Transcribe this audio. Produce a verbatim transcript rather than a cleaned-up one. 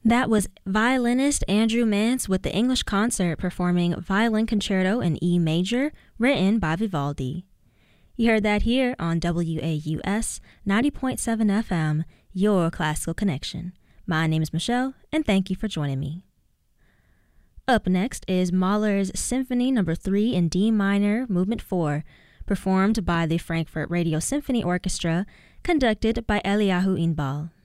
That was violinist Andrew Mance with the English Concert performing Violin Concerto in E major, written by Vivaldi. You heard that here on W A U S ninety point seven F M, your classical connection. My name is Michelle, and thank you for joining me. Up next is Mahler's Symphony Number three in D minor, Movement four, performed by the Frankfurt Radio Symphony Orchestra, conducted by Eliyahu Inbal.